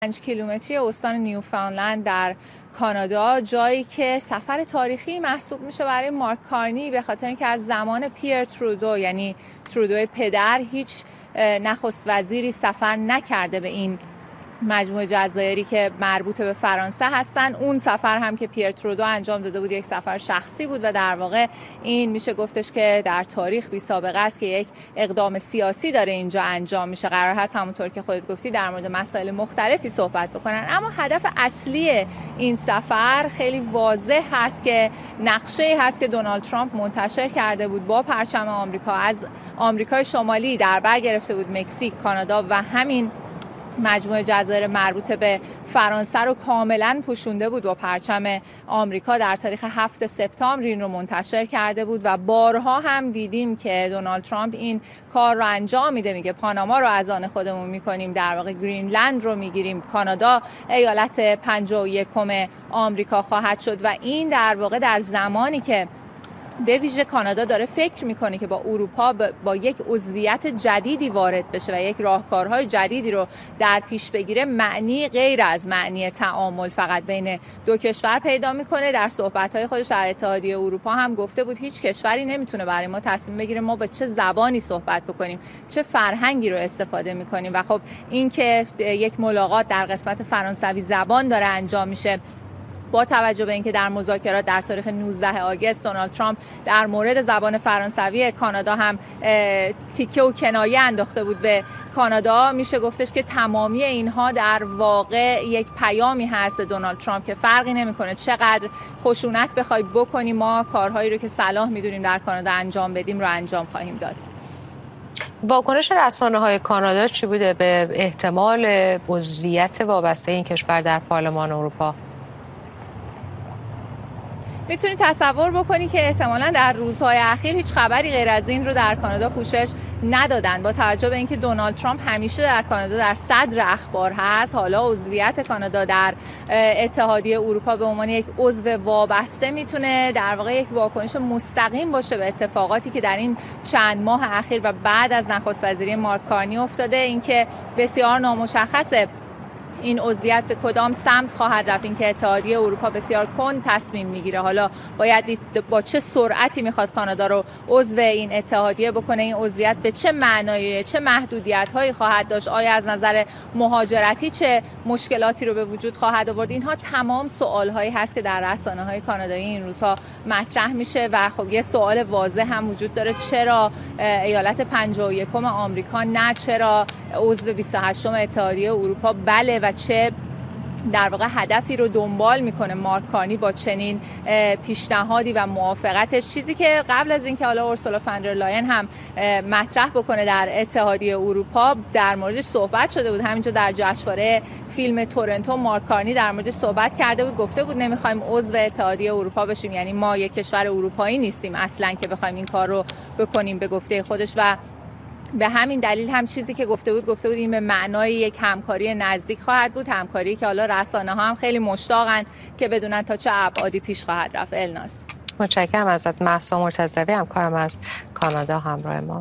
5 کیلومتری استان نیوفاندلند در کانادا، جایی که سفر تاریخی محسوب میشه برای مارک کارنی، به خاطر اینکه از زمان پیر ترودو یعنی ترودو پدر هیچ نخست وزیری سفر نکرده به این مجموعه جزایری که مربوط به فرانسه هستن. اون سفر هم که پیر ترودو انجام داده بود یک سفر شخصی بود و در واقع این میشه گفتش که در تاریخ بی سابقه است که یک اقدام سیاسی داره اینجا انجام میشه. قرار هست همونطور که خودت گفتی در مورد مسائل مختلفی صحبت بکنن، اما هدف اصلی این سفر خیلی واضح هست که نقشه‌ای هست که دونالد ترامپ منتشر کرده بود با پرچم آمریکا، از آمریکای شمالی در بر گرفته بود مکزیک، کانادا و همین مجموعه جزایر مربوط به فرانسه رو کاملا پوشونده بود با پرچم آمریکا. در تاریخ 7 سپتامبر این رو منتشر کرده بود و بارها هم دیدیم که دونالد ترامپ این کار رو انجام میده، میگه پاناما رو از آن خودمون میکنیم، در واقع گرینلند رو میگیریم، کانادا ایالت 51 آمریکا خواهد شد و این در واقع در زمانی که به ویژه کانادا داره فکر میکنه که با اروپا با یک عضویت جدیدی وارد بشه و یک راهکارهای جدیدی رو در پیش بگیره، معنی غیر از معنی تعامل فقط بین دو کشور پیدا میکنه. در صحبت‌های خودش در اتحادیه اروپا هم گفته بود هیچ کشوری نمیتونه برای ما تصمیم بگیره ما با چه زبانی صحبت بکنیم، چه فرهنگی رو استفاده میکنیم و خب این که یک ملاقات در قسمت فرانسوی زبان داره انجام میشه، با توجه به اینکه در مذاکرات در تاریخ 19 آگوست دونالد ترامپ در مورد زبان فرانسوی کانادا هم تیکه و کنایه انداخته بود به کانادا، میشه گفتش که تمامی اینها در واقع یک پیامی هست به دونالد ترامپ که فرقی نمیکنه چقدر خشونت بخوای بکنی، ما کارهایی رو که صلاح میدونیم در کانادا انجام بدیم رو انجام خواهیم داد. واکنش رسانه‌های کانادا چی بوده به احتمال عضویت وابسته این کشور در پارلمان اروپا؟ میتونی تصور بکنی که احتمالاً در روزهای اخیر هیچ خبری غیر از این رو در کانادا پوشش ندادن، با توجه به اینکه دونالد ترامپ همیشه در کانادا در صدر اخبار هست. حالا عضویت کانادا در اتحادیه اروپا به عنوان یک عضو وابسته میتونه در واقع یک واکنش مستقیم باشه به اتفاقاتی که در این چند ماه اخیر و بعد از نخست وزیری مارک کارنی افتاده. اینکه بسیار نامشخصه این عضویت به کدام سمت خواهد رفت، این که اتحادیه اروپا بسیار کند تصمیم میگیره. حالا باید دید با چه سرعتی میخواد کانادا رو عضو این اتحادیه بکنه، این عضویت به چه معنایی، چه محدودیت‌هایی خواهد داشت، آیا از نظر مهاجرتی چه مشکلاتی رو به وجود خواهد آورد. اینها تمام سوال‌هایی هست که در رسانه‌های کانادایی این روزها مطرح میشه و خب یه سوال واضح هم وجود داره، چرا ایالت 51 آمریکا نه، چرا عضو 28 اتحادیه اروپا بله، و چه در واقع هدفی رو دنبال میکنه مارک کارنی با چنین پیشنهادی و موافقتش. چیزی که قبل از اینکه حالا اورسولا فاندر لاین هم مطرح بکنه در اتحادیه اروپا در موردش صحبت شده بود. همینجا در جشنواره فیلم تورنتو مارک کارنی در موردش صحبت کرده بود، گفته بود نمیخوایم عضو اتحادیه اروپا بشیم، یعنی ما یک کشور اروپایی نیستیم اصلا که بخوایم این کار رو بکنیم به گفته خودش. و به همین دلیل هم چیزی که گفته بود این به معنای یک همکاری نزدیک خواهد بود، همکاری که حالا رسانه ها هم خیلی مشتاقن که بدونن تا چه ابعادی پیش خواهد رفت. الناس، متشکرم ازت. مهسا مرتضوی، همکارم از کانادا، همراه ما.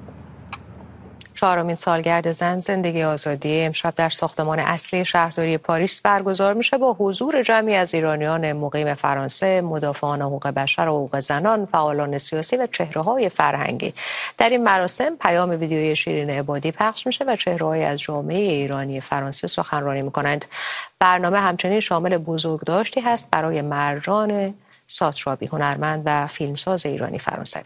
4مین سالگرد زن زندگی آزادی امشب در ساختمان اصلی شهرداری پاریس برگزار میشه با حضور جمعی از ایرانیان مقیم فرانسه، مدافعان حقوق بشر و حقوق زنان، فعالان سیاسی و چهره‌های فرهنگی. در این مراسم پیام ویدیویی شیرین عبادی پخش میشه و چهره‌هایی از جامعه ایرانی فرانسه سخنرانی میکنند. برنامه همچنین شامل بزرگداشتی هست برای مرجان ساترابی، هنرمند و فیلمساز ایرانی فرانسوی.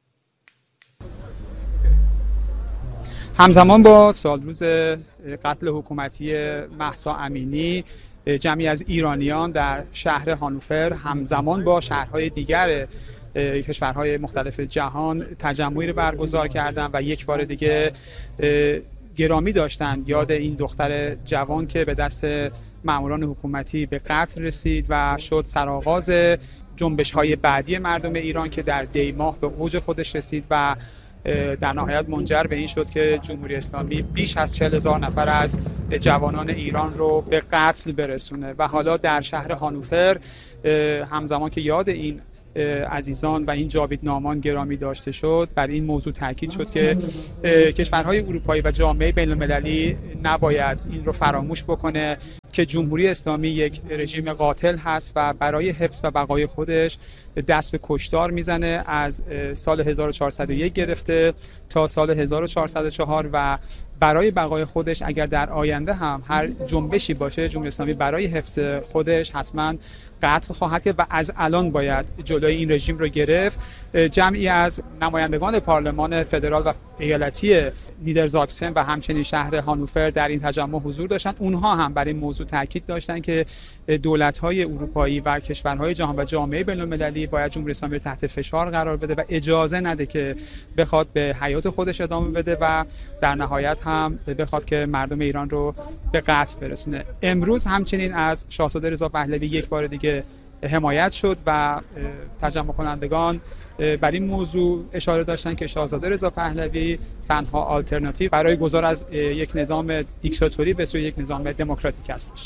همزمان با سالروز قتل حکومتی مهسا امینی، جمعی از ایرانیان در شهر هانوفر همزمان با شهرهای دیگر کشورهای مختلف جهان تجمعی رو برگزار کردند و یک بار دیگه گرامی داشتند یاد این دختر جوان که به دست ماموران حکومتی به قتل رسید و شد سرآغاز جنبش‌های بعدی مردم ایران که در دی ماه به اوج خودش رسید و در نهایت منجر به این شد که جمهوری اسلامی بیش از 40,000 نفر از جوانان ایران رو به قتل برسونه. و حالا در شهر هانوفر همزمان که یاد این عزیزان و این جاویدنامان گرامی داشته شد، بر این موضوع تاکید شد که کشورهای اروپایی و جامعه بین‌المللی نباید این رو فراموش بکنه که جمهوری اسلامی یک رژیم قاتل هست و برای حفظ و بقای خودش دست به کشتار میزنه. از سال 1401 گرفته تا سال 1404 و برای بقای خودش اگر در آینده هم هر جنبشی باشه، جمهوری اسلامی برای حفظ خودش حتما قتل خواهد کرد و از الان باید جلوی این رژیم رو گرفت. جمعی از نمایندگان پارلمان فدرال و ایالتی نیدرزاکسن و همچنین شهر هانوفر در این تجمع حضور داشتن. اونها هم بر این موضوع تاکید داشتن که دولت‌های اروپایی و کشورهای جهان و جامعه بین‌المللی باید جمهوری اسلامی رو تحت فشار قرار بده و اجازه نده که بخواد به حیات خودش ادامه بده و در نهایت هم بخواد که مردم ایران رو به قتل برسونه. امروز همچنین از شاهزاده رضا پهلوی یک بار دیگه حمایت شد و تجمع کنندگان بر این موضوع اشاره داشتن که شاهزاده رضا پهلوی تنها آلترناتیو برای گذار از یک نظام دیکتاتوری به سوی یک نظام دموکراتیک هستش.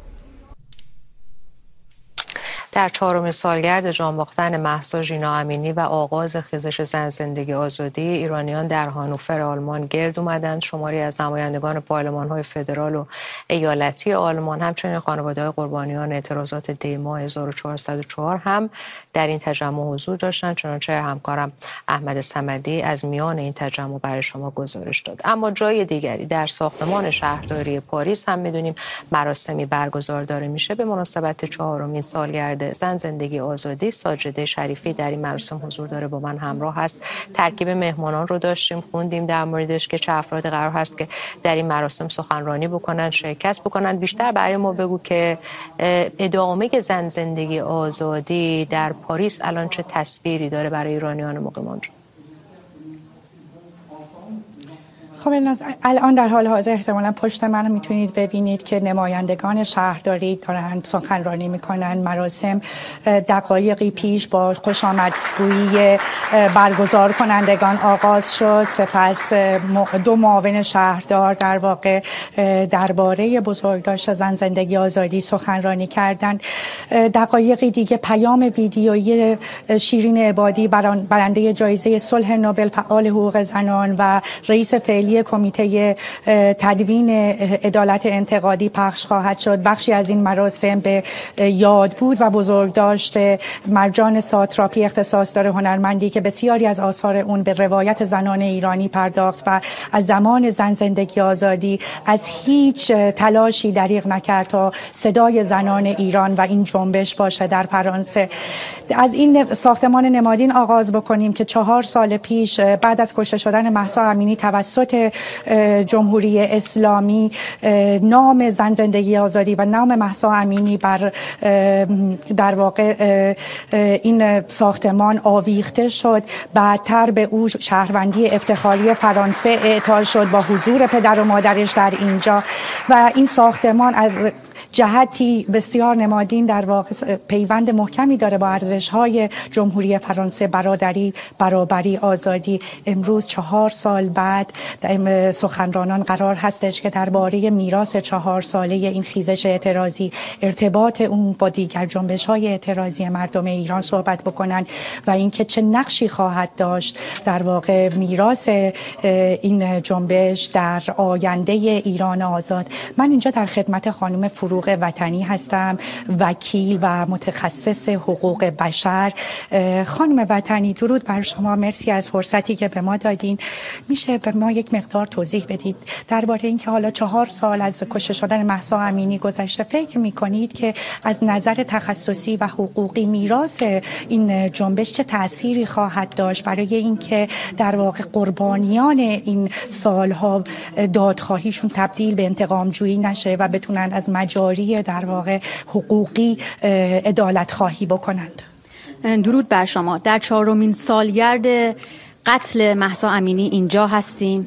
در 4مین سالگرد جان باختن مهسا ژینا امینی و آغاز خیزش زن زندگی آزادی، ایرانیان در هانوفر آلمان گرد اومدند. شماری از نمایندگان پارلمان‌های فدرال و ایالتی آلمان، همچنین خانواده‌های قربانیان اعتراضات دی‌ماه 1404 هم در این تجمع حضور داشتند. چنانچه همکارم احمد صمدی از میان این تجمع برای شما گزارش داد. اما جای دیگری در ساختمان شهرداری پاریس هم می‌دونیم مراسمی برگزار داره میشه به مناسبت 4مین سالگرد زن زندگی آزادی. ساجده شریفی در این مراسم حضور داره، با من همراه هست. ترکیب مهمانان رو داشتیم، خوندیم در موردش که چه افراد قرار هست که در این مراسم سخنرانی بکنن، شرکت بکنن. بیشتر برای ما بگو که ادامه زن زندگی آزادی در پاریس الان چه تصویری داره برای ایرانیان مقیم آنجا؟ خب الان در حال حاضر احتمالاً پشت من میتونید ببینید که نمایندگان شهرداری دارن سخنرانی میکنن. مراسم دقایقی پیش با خوش آمدگویی برگزار کنندگان آغاز شد. سپس 2 معاون شهردار در واقع درباره بزرگداشت زن زندگی آزادی سخنرانی کردند. دقایقی دیگه پیام ویدیویی شیرین عبادی، برنده جایزه صلح نوبل، فعال حقوق زنان و رئیس فعلی کمیته تدوین عدالت انتقادی پخش خواهد شد. بخشی از این مراسم به یادبود و بزرگداشت مرجان ساتراپی، اختصاصدار هنرمندی که بسیاری از آثار اون به روایت زنان ایرانی پرداخت و از زمان زن زندگی آزادی از هیچ تلاشی دریغ نکرد تا صدای زنان ایران و این جنبش باشه در فرانسه. از این ساختمان نمادین آغاز بکنیم که 4 سال پیش بعد از کشته شدن مهسا امینی توسط جمهوری اسلامی نام زن زندگی آزادی و نام مهسا امینی بر در واقع این ساختمان آویخته شد. بعدتر به او شهروندی افتخاری فرانسه اعطا شد با حضور پدر و مادرش در اینجا و این ساختمان از جهتی بسیار نمادین در واقع پیوند محکمی داره با ارزش‌های جمهوری فرانسه: برادری، برابری، آزادی. امروز 4 سال بعد سخنرانان قرار هستش که درباره میراث 4 ساله این خیزش اعتراضی، ارتباط اون با دیگر جنبش‌های اعتراضی مردم ایران صحبت بکنن و اینکه چه نقشی خواهد داشت در واقع میراث این جنبش در آینده ایران آزاد. من اینجا در خدمت خانم فروغ وطنی هستم، وکیل و متخصص حقوق بشر. خانم وطنی، درود بر شما، مرسی از فرصتی که به ما دادین. میشه به ما یک مقدار توضیح بدید درباره اینکه حالا 4 سال از کشته شدن مهسا امینی گذشته، فکر میکنید که از نظر تخصصی و حقوقی میراث این جنبش چه تأثیری خواهد داشت برای اینکه در واقع قربانیان این سالها دادخواهیشون تبدیل به انتقام جویی نشه و بتونن از مجاری در واقع حقوقی عدالت خواهی بکنند؟ درود بر شما. در 4مین سالگرد قتل مهسا امینی اینجا هستیم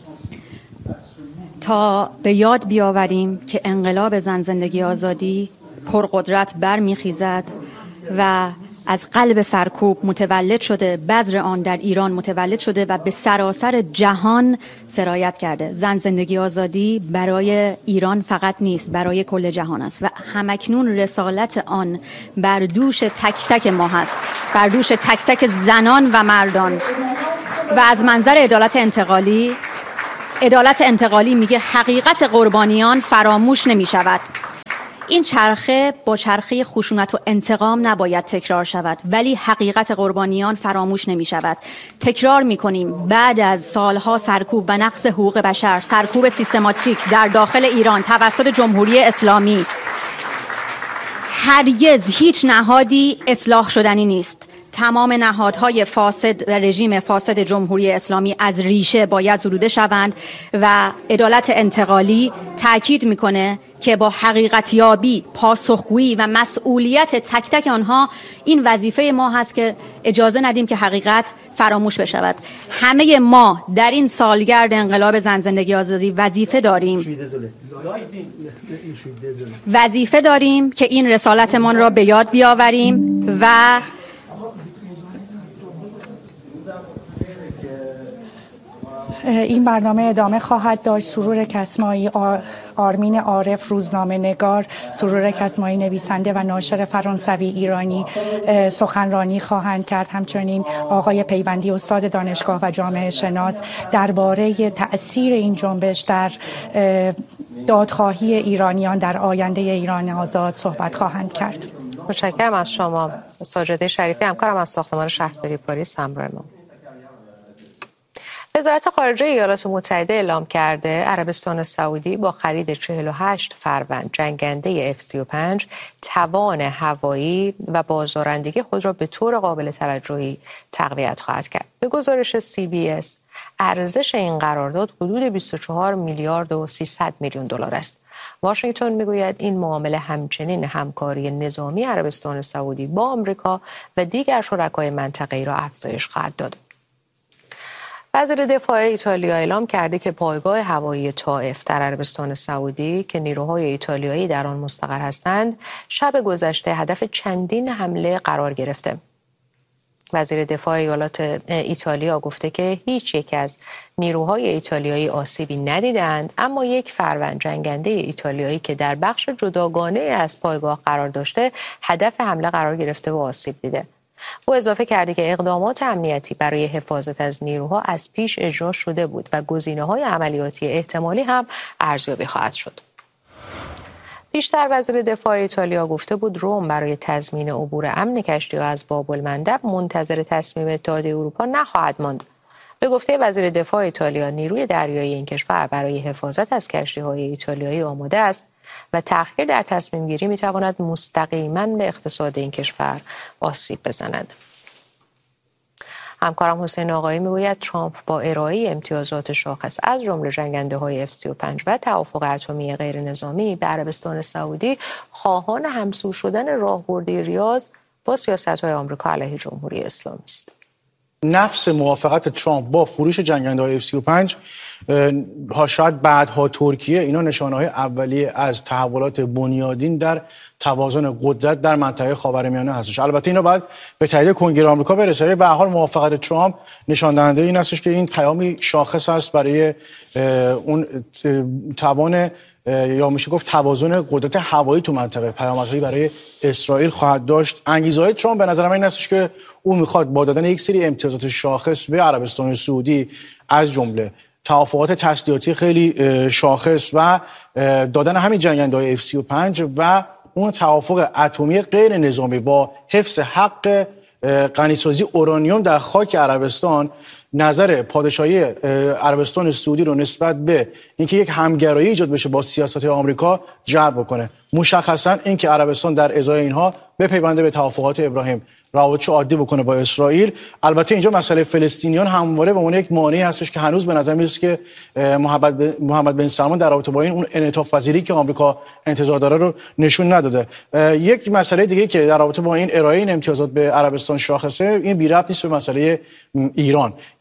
تا به یاد بیاوریم که انقلاب زن زندگی آزادی پرقدرت برمیخیزد و از قلب سرکوب متولد شده، بذر آن در ایران متولد شده و به سراسر جهان سرایت کرده. زن، زندگی، آزادی برای ایران فقط نیست، برای کل جهان است و همکنون رسالت آن بر دوش تک تک ما هست، بر دوش تک تک زنان و مردان. و از منظر عدالت انتقالی میگه حقیقت قربانیان فراموش نمی شود. این چرخه با چرخه خشونت و انتقام نباید تکرار شود، ولی حقیقت قربانیان فراموش نمی شود. تکرار می کنیم بعد از سالها سرکوب و نقض حقوق بشر، سرکوب سیستماتیک در داخل ایران توسط جمهوری اسلامی، هرگز هیچ نهادی اصلاح شدنی نیست. تمام نهادهای فاسد و رژیم فاسد جمهوری اسلامی از ریشه باید زدوده شوند و عدالت انتقالی تأکید میکنه که با حقیقتیابی، پاسخگویی و مسئولیت تک تک آنها این وظیفه ما هست که اجازه ندیم که حقیقت فراموش بشود. همه ما در این سالگرد انقلاب زن، زندگی، آزادی وظیفه داریم که این رسالتمان را به یاد بیاوریم و این برنامه ادامه خواهد داشت. سرور کسمایی، آرمین عارف روزنامه نگار، سرور کسمایی نویسنده و ناشر فرانسوی ایرانی سخنرانی خواهند کرد. همچنین آقای پیوندی استاد دانشگاه و جامعه شناس درباره تأثیر این جنبش در دادخواهی ایرانیان در آینده ایران آزاد صحبت خواهند کرد. متشکرم از شما. ساجده شریفی همکارم از ساختمان شهرداری پاریس همراه ما. وزارت خارجه ایالات متحده اعلام کرده عربستان سعودی با خرید 48 فروند جنگنده F-35 توان هوایی و بازدارندگی خود را به طور قابل توجهی تقویت خواهد کرد. به گزارش CBS ارزش این قرارداد حدود 24 میلیارد و 300 میلیون دلار است. واشنگتن میگوید این معامله همچنین همکاری نظامی عربستان سعودی با آمریکا و دیگر شرکای منطقه‌ای را افزایش خواهد داد. وزیر دفاع ایتالیا اعلام کرده که پایگاه هوایی طائف در عربستان سعودی که نیروهای ایتالیایی در آن مستقر هستند، شب گذشته هدف چندین حمله قرار گرفته. وزیر دفاع ایالات ایتالیا گفته که هیچ یک از نیروهای ایتالیایی آسیبی ندیدند، اما یک فروند جنگنده ایتالیایی که در بخش جداگانه از پایگاه قرار داشته هدف حمله قرار گرفته و آسیب دیده. او اضافه کرده که اقدامات امنیتی برای حفاظت از نیروها از پیش اجرا شده بود و گزینه‌های عملیاتی احتمالی هم ارزیابی خواهد شد. پیشتر وزیر دفاع ایتالیا گفته بود روم برای تضمین عبور امن کشتی‌ها از باب المندب منتظر تصمیم اتحادیه اروپا نخواهد ماند. به گفته وزیر دفاع ایتالیا نیروی دریایی این کشور برای حفاظت از کشتی‌های ایتالیایی آماده است و تأخیر در تصمیم گیری می تواند مستقیما به اقتصاد این کشور آسیب بزند. همکارم حسین آقایی میگوید ترامپ با ارائه امتیازات شاخص از جمله جنگنده های F-35 و توافق اتمی غیر نظامی به عربستان سعودی خواهان همسو شدن راهبردی ریاض با سیاست‌های آمریکا علیه جمهوری اسلامی است. نفس موافقت ترامپ با فروش جنگنده‌های F-35 شاید بعدها ترکیه، اینا نشانه‌های اولیه از تحولات بنیادین در توازن قدرت در منطقه خاورمیانه هستش. البته اینا باید به تایید کنگره آمریکا برسه. به هر حال موافقت ترامپ نشان دهنده این هستش که این پیامی شاخص است برای اون توان یا میشه گفت توازن قدرت هوایی تو منطقه. پیامدهایی برای اسرائیل خواهد داشت. انگیزه‌های ترامپ به نظر من این هستش که او میخواد با دادن یک سری امتیازات شاخص به عربستان سعودی از جمله توافقات تسلیحاتی خیلی شاخص و دادن همین جنگنده‌های F-35 و اون توافق اتمی غیر نظامی با حفظ حق غنیسازی اورانیوم در خاک عربستان نظر پادشاهی عربستان سعودی رو نسبت به اینکه یک همگرایی ایجاد بشه با سیاست آمریکا جلب بکنه. مشخصا اینکه عربستان در ازای اینها بپیونده به توافقات ابراهیم، روابطش عادی بکنه با اسرائیل. البته اینجا مسئله فلسطینیان همواره به عنوان یک مانعی هستش که هنوز به نظر میاد که محمد بن سلمان در رابطه با اون انعطاف پذیری که آمریکا انتظار داره رو نشون نداده. یک مسئله دیگه که در رابطه با این ارائه این امتیازات به عربستان شاخصه، این بی ربط نیست به مسئله ایران.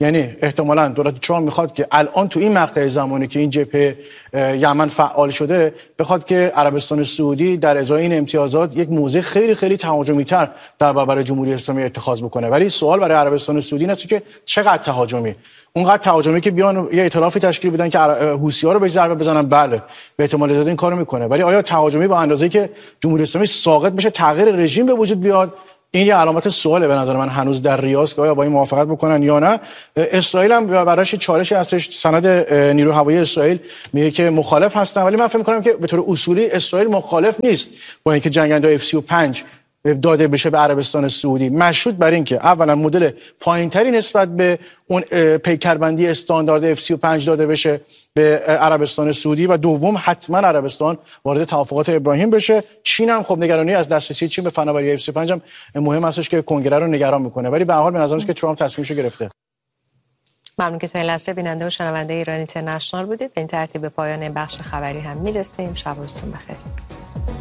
یعنی احتمالاً دولت ترامپ میخواد که الان تو این مقطع زمانی که این جبهه یمن فعال شده بخواد که عربستان سعودی در ازای این امتیازات یک موضع خیلی خیلی تهاجمی‌تر در برابر جمهوری اسلامی اتخاذ بکنه. ولی سوال برای عربستان سعودی اینه که چقدر تهاجمی؟ اونقدر تهاجمی که بیان یه ائتلافی تشکیل بدن که حوثی‌ها رو به ضربه بزنن، بله به احتمال زیاد این کارو میکنه. ولی آیا تهاجمی با اندازه‌ای که جمهوری اسلامی ساقط بشه تغییر رژیم به وجود بیاد؟ این یه علامت سواله به نظر من هنوز در ریاض که آیا با این موافقت بکنن یا نه. اسرائیل هم براش چالشی هستش. سند نیروی هوایی اسرائیل میگه که مخالف هستن، ولی من فکر می‌کنم که به طور اصولی اسرائیل مخالف نیست با اینکه جنگنده‌های F-35 داده بشه به عربستان سعودی، مشروط بر این که اولا مدل پایینتری نسبت به اون پیکربندی استاندارد F-35 داده بشه به عربستان سعودی و دوم حتما عربستان وارد توافقات ابراهیم بشه. چین هم خب نگرانی از دسترسی چین به فناوری F-35 هم مهم هستش که کنگره رو نگران میکنه، ولی به هر حال به نظر میاد که ترامپ تصمیمشو گرفته. ممنون که تا این لحظه بیننده و شنونده ایران اینترنشنال بودید. به این ترتیب به پایان این بخش خبری هم میرسیم. شب و روزتون بخیر.